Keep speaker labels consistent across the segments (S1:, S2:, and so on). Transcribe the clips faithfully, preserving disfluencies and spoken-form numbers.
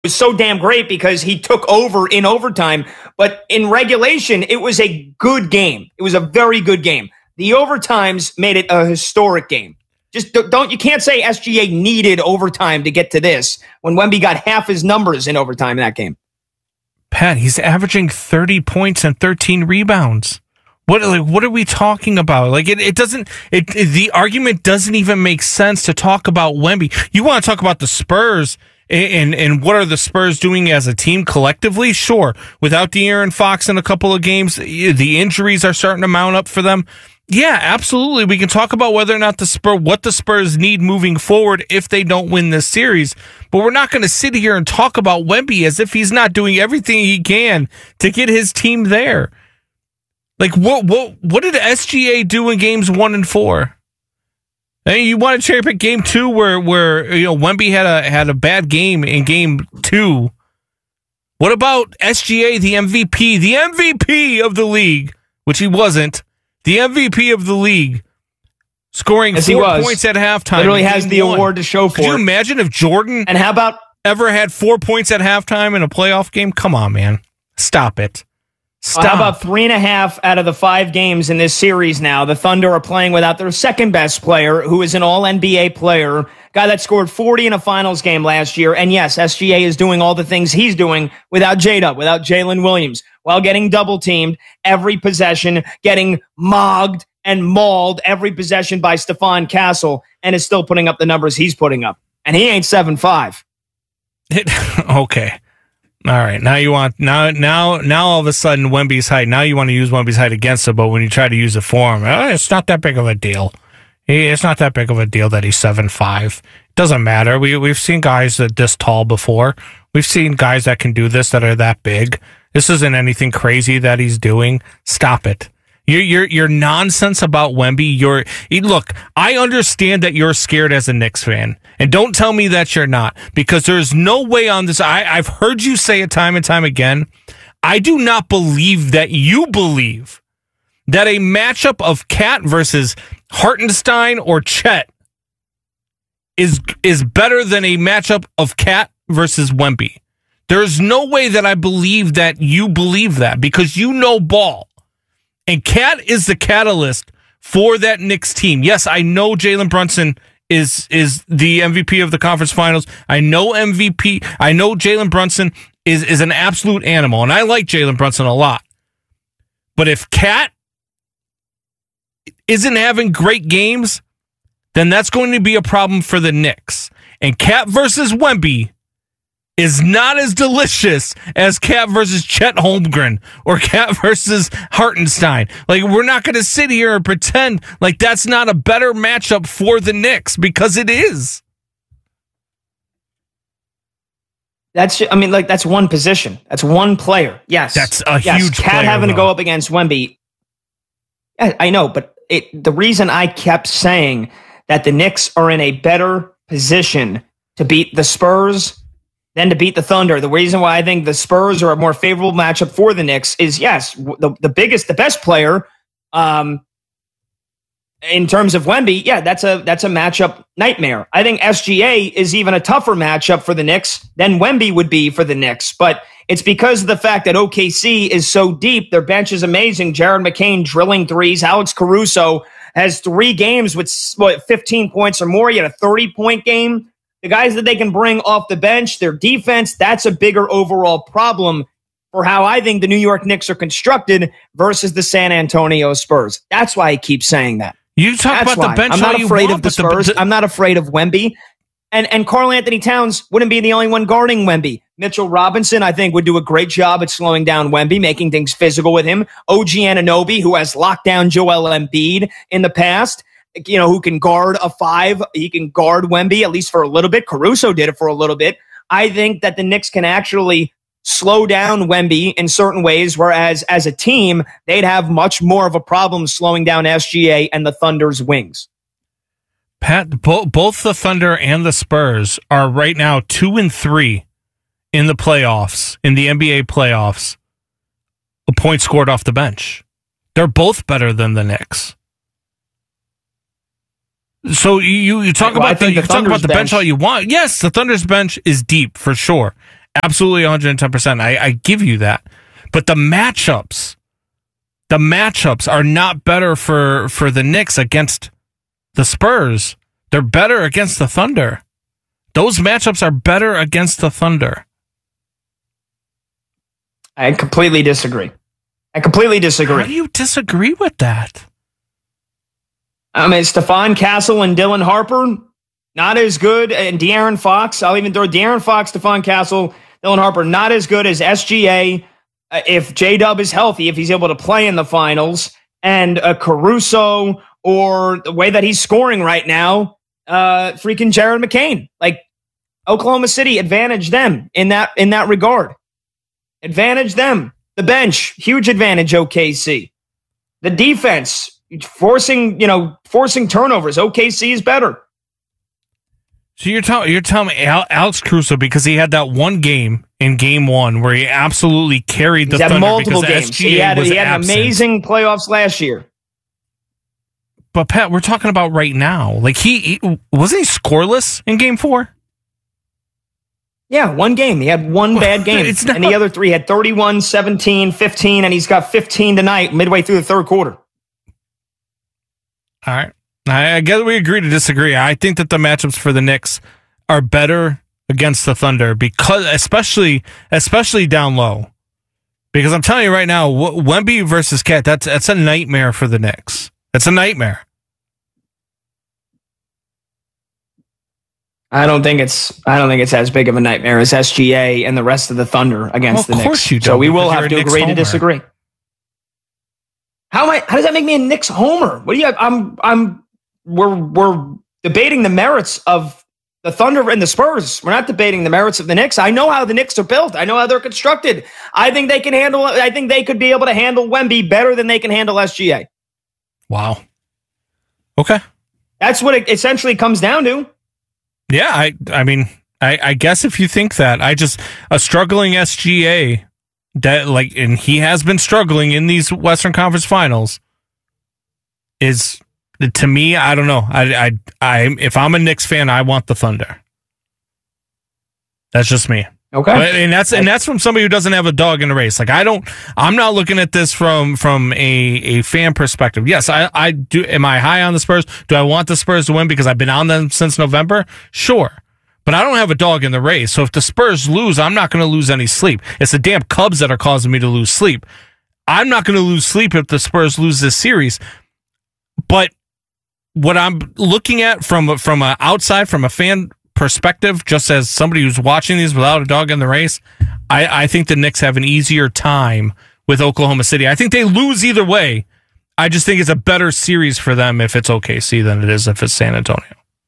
S1: was so damn great because he took over in overtime. But in regulation, it was a good game. It was a very good game. The overtimes made it a historic game. Just don't, you can't say S G A needed overtime to get to this when Wemby got half his numbers in overtime in that game.
S2: Pat, he's averaging thirty points and thirteen rebounds. What like what are we talking about? Like it, it doesn't it, it the argument doesn't even make sense to talk about Wemby. You want to talk about the Spurs and and what are the Spurs doing as a team collectively? Sure. Without De'Aaron Fox in a couple of games, the injuries are starting to mount up for them. Yeah, absolutely. We can talk about whether or not the Spurs, what the Spurs need moving forward if they don't win this series. But we're not going to sit here and talk about Wemby as if he's not doing everything he can to get his team there. Like what? What? What did S G A do in games one and four? Hey, you want to cherry pick game two where where you know Wemby had a had a bad game in game two. What about S G A, the M V P, the M V P of the league, which he wasn't. The M V P of the league, scoring
S1: As
S2: four points at halftime.
S1: Literally has the
S2: one.
S1: award to show for
S2: Could you
S1: it.
S2: imagine if Jordan
S1: and how about
S2: ever had four points at halftime in a playoff game? Come on, man. Stop it. Stop.
S1: Uh, how about three and a half out of the five games in this series now? The Thunder are playing without their second best player, who is an all N B A player, guy that scored forty in a finals game last year. And yes, S G A is doing all the things he's doing without J-Dub, without Jalen Williams, while getting double teamed every possession, getting mogged and mauled every possession by Stephon Castle, and is still putting up the numbers he's putting up. And he ain't seven five.
S2: Okay. All right. Now you want now now now all of a sudden Wemby's height. Now you want to use Wemby's height against him, but when you try to use it for him, oh, it's not that big of a deal. It's not that big of a deal that he's seven five. It doesn't matter. We we've seen guys that this tall before. We've seen guys that can do this that are that big. This isn't anything crazy that he's doing. Stop it. Your your your nonsense about Wemby. You're look. I understand that you're scared as a Knicks fan, and don't tell me that you're not, because there's no way on this. I, I've heard you say it time and time again. I do not believe that you believe that a matchup of Cat versus Hartenstein or Chet is is better than a matchup of Cat versus Wemby. There's no way that I believe that you believe that, because you know ball. And Cat is the catalyst for that Knicks team. Yes, I know Jalen Brunson is is the M V P of the conference finals. I know M V P. I know Jalen Brunson is, is an absolute animal, and I like Jalen Brunson a lot. But if Cat isn't having great games, then that's going to be a problem for the Knicks. And Cat versus Wemby is not as delicious as Cat versus Chet Holmgren or Cat versus Hartenstein. Like, we're not going to sit here and pretend like that's not a better matchup for the Knicks, because it is.
S1: That's, I mean, like, that's one position. That's one player. Yes.
S2: That's a
S1: yes.
S2: huge
S1: Cat
S2: player,
S1: having
S2: though.
S1: to go up against Wemby. I, I know, but it, the reason I kept saying that the Knicks are in a better position to beat the Spurs than to beat the Thunder, the reason why I think the Spurs are a more favorable matchup for the Knicks is, yes, the, the biggest, the best player, um, in terms of Wemby, yeah, that's a that's a matchup nightmare. I think S G A is even a tougher matchup for the Knicks than Wemby would be for the Knicks, but it's because of the fact that O K C is so deep. Their bench is amazing. Jared McCain drilling threes. Alex Caruso has three games with what, fifteen points or more. He had a thirty-point game. The guys that they can bring off the bench, their defense, that's a bigger overall problem for how I think the New York Knicks are constructed versus the San Antonio Spurs. That's why I keep saying that.
S2: You talk
S1: That's
S2: about
S1: why.
S2: the bench.
S1: I'm not
S2: all
S1: afraid
S2: you want,
S1: of the
S2: but
S1: Spurs.
S2: The, the,
S1: I'm not afraid of Wemby. And and Karl Anthony Towns wouldn't be the only one guarding Wemby. Mitchell Robinson, I think, would do a great job at slowing down Wemby, making things physical with him. O G Anunoby, who has locked down Joel Embiid in the past, you know, who can guard a five. He can guard Wemby, at least for a little bit. Caruso did it for a little bit. I think that the Knicks can actually slow down Wemby in certain ways, whereas as a team, they'd have much more of a problem slowing down S G A and the Thunder's wings.
S2: Pat, bo- both the Thunder and the Spurs are right now two and three in the playoffs, in the N B A playoffs. A point scored off the bench. They're both better than the Knicks. So you you talk
S1: well,
S2: about the,
S1: the
S2: you can talk about the bench.
S1: bench
S2: all you want. Yes, the Thunder's bench is deep for sure. Absolutely one hundred ten percent. I, I give you that. But the matchups, the matchups are not better for, for the Knicks against the Spurs. They're better against the Thunder. Those matchups are better against the Thunder.
S1: I completely disagree. I completely disagree.
S2: How do you disagree with that?
S1: I mean, Stephon Castle and Dylan Harper, not as good. And De'Aaron Fox, I'll even throw De'Aaron Fox, Stephon Castle, Dylan Harper, not as good as S G A. Uh, if J-Dub is healthy, if he's able to play in the finals, and uh, Caruso, or the way that he's scoring right now, uh, freaking Jared McCain. Like, Oklahoma City, advantage them in that in that regard. Advantage them. The bench, huge advantage, O K C. The defense, forcing, you know, forcing turnovers. O K C is better.
S2: So you're telling you're telling me Al- Alex Caruso, because he had that one game in game one where he absolutely carried the
S1: He's had
S2: Thunder
S1: multiple
S2: because
S1: games.
S2: S G A
S1: he had,
S2: was
S1: he had an
S2: absent.
S1: amazing playoffs last year.
S2: But Pat, we're talking about right now. Like he, he wasn't he scoreless in game four?
S1: Yeah, one game. He had one bad game.
S2: It's not-
S1: and the other three had thirty-one, seventeen, fifteen, and he's got fifteen tonight, midway through the third quarter.
S2: All right. I, I guess we agree to disagree. I think that the matchups for the Knicks are better against the Thunder, because especially especially down low. Because I'm telling you right now, w- Wemby versus Cat, that's that's a nightmare for the Knicks. That's a nightmare.
S1: I don't think it's I don't think it's as big of a nightmare as S G A and the rest of the Thunder against
S2: Well,
S1: the
S2: of course
S1: Knicks.
S2: you don't,
S1: so we will
S2: because
S1: have
S2: you're
S1: to
S2: a Knicks
S1: agree to
S2: homer.
S1: disagree. How am I? How does that make me a Knicks homer? What do you? I'm I'm we're we're debating the merits of the Thunder and the Spurs. We're not debating the merits of the Knicks. I know how the Knicks are built. I know how they're constructed. I think they can handle. I think they could be able to handle Wemby better than they can handle S G A.
S2: Wow. Okay.
S1: That's what it essentially comes down to.
S2: Yeah, I I mean, I, I guess if you think that, I just a struggling S G A that like, and he has been struggling in these Western Conference Finals. Is to me, I don't know. I I I if I'm a Knicks fan, I want the Thunder. That's just me.
S1: Okay,
S2: but, and that's and that's from somebody who doesn't have a dog in the race. Like I don't, I'm not looking at this from from a, a fan perspective. Yes, I I do. Am I high on the Spurs? Do I want the Spurs to win because I've been on them since November? Sure, but I don't have a dog in the race. So if the Spurs lose, I'm not going to lose any sleep. It's the damn Cubs that are causing me to lose sleep. I'm not going to lose sleep if the Spurs lose this series. But what I'm looking at from from a outside, from a fan perspective, just as somebody who's watching these without a dog in the race, I, I think the Knicks have an easier time with Oklahoma City. I think they lose either way. I just think it's a better series for them if it's O K C than it is if it's San Antonio.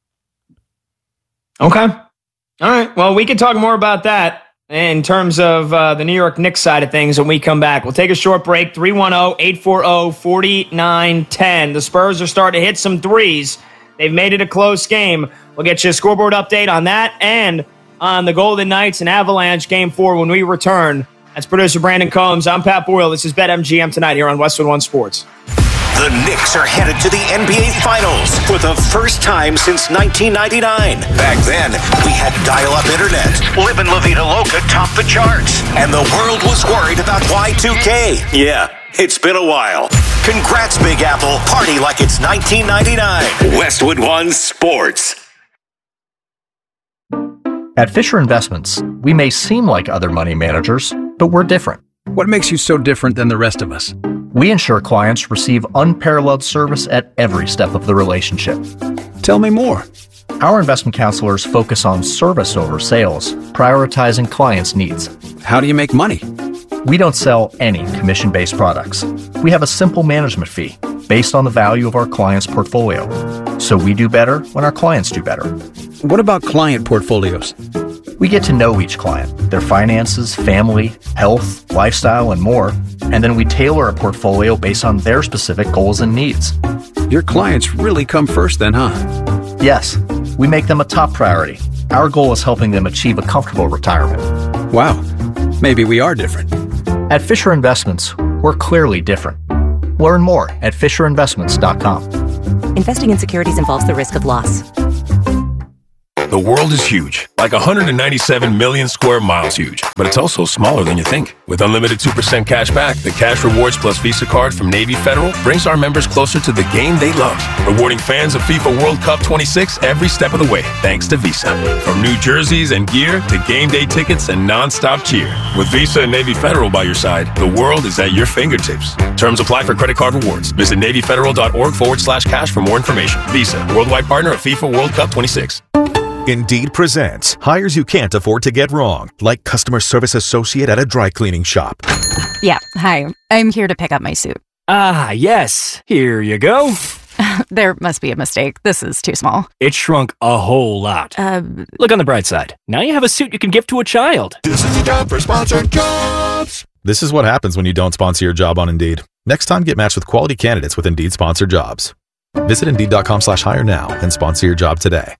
S1: Okay. All right. Well, we can talk more about that in terms of uh, the New York Knicks side of things when we come back. We'll take a short break. three one zero, eight four zero, four nine one zero. The Spurs are starting to hit some threes. They've made it a close game. We'll get you a scoreboard update on that and on the Golden Knights and Avalanche Game four when we return. That's producer Brandon Combs. I'm Pat Boyle. This is BetMGM tonight here on Westwood One Sports.
S3: The Knicks are headed to the N B A Finals for the first time since nineteen ninety-nine. Back then, we had dial-up internet. Livin' La Vida Loca topped the charts. And the world was worried about Y two K. Yeah, it's been a while. Congrats, Big Apple. Party like it's nineteen ninety-nine. Westwood One Sports.
S4: At Fisher Investments, we may seem like other money managers, but we're different.
S5: What makes you so different than the rest of us?
S4: We ensure clients receive unparalleled service at every step of the relationship.
S5: Tell me more.
S4: Our investment counselors focus on service over sales, prioritizing clients' needs.
S5: How do you make money?
S4: We don't sell any commission-based products. We have a simple management fee based on the value of our client's portfolio. So we do better when our clients do better.
S5: What about client portfolios?
S4: We get to know each client, their finances, family, health, lifestyle, and more, and then we tailor a portfolio based on their specific goals and needs.
S5: Your clients really come first then, huh?
S4: Yes, we make them a top priority. Our goal is helping them achieve a comfortable retirement.
S5: Wow, maybe we are different.
S4: At Fisher Investments, we're clearly different. Learn more at fisher investments dot com.
S6: Investing in securities involves the risk of loss. The world is huge, like one hundred ninety-seven million square miles huge. But it's also smaller than you think. With unlimited two percent cash back, the Cash Rewards Plus Visa card from Navy Federal brings our members closer to the game they love. Rewarding fans of FIFA World Cup twenty-six every step of the way, thanks to Visa. From new jerseys and gear to game day tickets and non-stop cheer. With Visa and Navy Federal by your side, the world is at your fingertips. Terms apply for credit card rewards. Visit NavyFederal.org forward slash cash for more information. Visa, worldwide partner of FIFA World Cup twenty-six.
S7: Indeed presents hires you can't afford to get wrong, like customer service associate at a dry cleaning shop.
S8: Yeah, hi. I'm here to pick up my suit.
S9: Ah, yes. Here you go.
S8: There must be a mistake. This is too small.
S9: It shrunk a whole lot.
S8: Uh,
S9: Look on the bright side. Now you have a suit you can give to a child.
S7: This is the time for sponsored jobs. This is what happens when you don't sponsor your job on Indeed. Next time, get matched with quality candidates with Indeed sponsored jobs. Visit Indeed.com slash hire now and sponsor your job today.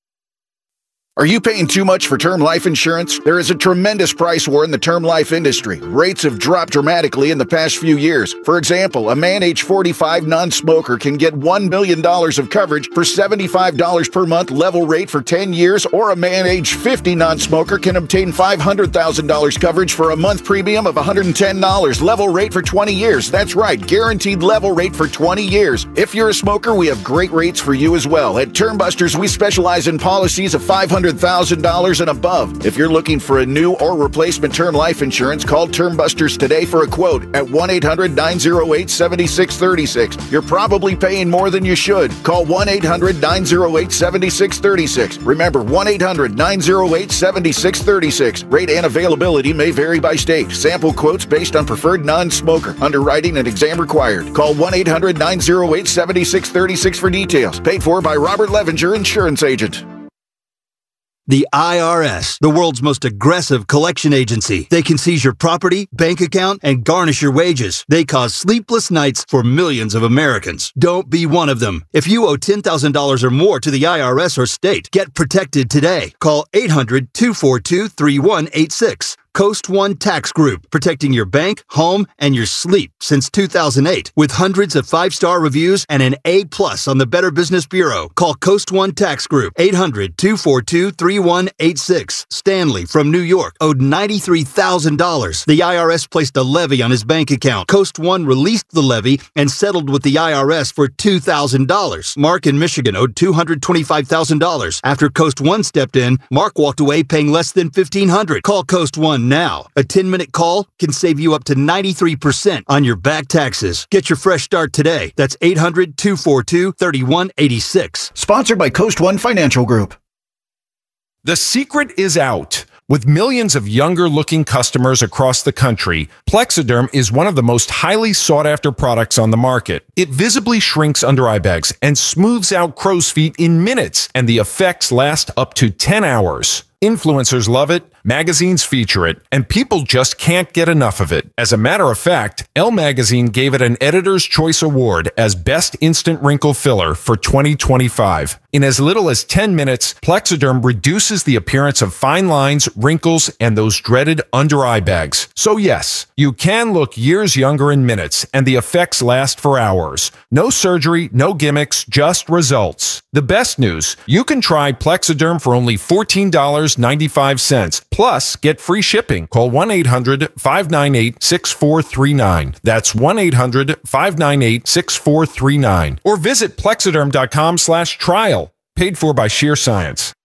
S10: Are you paying too much for term life insurance? There is a tremendous price war in the term life industry. Rates have dropped dramatically in the past few years. For example, a man age forty-five non-smoker can get one million dollars of coverage for seventy-five dollars per month level rate for ten years, or a man age fifty non-smoker can obtain five hundred thousand dollars coverage for a month premium of one hundred ten dollars level rate for twenty years. That's right, guaranteed level rate for twenty years. If you're a smoker, we have great rates for you as well. At Termbusters, we specialize in policies of five hundred thousand dollars and above. If you're looking for a new or replacement term life insurance, call Termbusters today for a quote at one eight hundred nine oh eight seven six three six. You're probably paying more than you should. Call one eight hundred nine oh eight seven six three six. Remember, one eight hundred nine oh eight seven six three six. Rate and availability may vary by state. Sample quotes based on preferred non-smoker. Underwriting and exam required. Call one eight hundred nine oh eight seven six three six for details. Paid for by Robert Levinger, insurance agent.
S11: The I R S, the world's most aggressive collection agency. They can seize your property, bank account, and garnish your wages. They cause sleepless nights for millions of Americans. Don't be one of them. If you owe ten thousand dollars or more to the I R S or state, get protected today. Call eight hundred two four two three one eight six. Coast One Tax Group, protecting your bank, home, and your sleep since two thousand eight. With hundreds of five-star reviews and an A plus on the Better Business Bureau. Call Coast One Tax Group, eight hundred two four two three one eight six. Stanley from New York owed ninety-three thousand dollars. The I R S placed a levy on his bank account. Coast One released the levy and settled with the I R S for two thousand dollars. Mark in Michigan owed two hundred twenty-five thousand dollars. After Coast One stepped in, Mark walked away paying less than fifteen hundred dollars. Call Coast One now. A ten-minute call can save you up to ninety-three percent on your back taxes. Get your fresh start today. That's eight hundred two four two three one eight six.
S10: Sponsored by Coast One Financial Group.
S12: The secret is out. With millions of younger-looking customers across the country, Plexiderm is one of the most highly sought-after products on the market. It visibly shrinks under-eye bags and smooths out crow's feet in minutes, and the effects last up to ten hours. Influencers love it, magazines feature it, and people just can't get enough of it. As a matter of fact, Elle Magazine gave it an Editor's Choice Award as Best Instant Wrinkle Filler for twenty twenty-five. In as little as ten minutes, Plexiderm reduces the appearance of fine lines, wrinkles, and those dreaded under-eye bags. So yes, you can look years younger in minutes, and the effects last for hours. No surgery, no gimmicks, just results. The best news, you can try Plexiderm for only fourteen dollars and ninety-five cents. Plus, get free shipping. Call one eight hundred five nine eight six four three nine. That's one eight hundred five nine eight six four three nine. Or visit plexiderm dot com slash trial. Paid for by Sheer Science.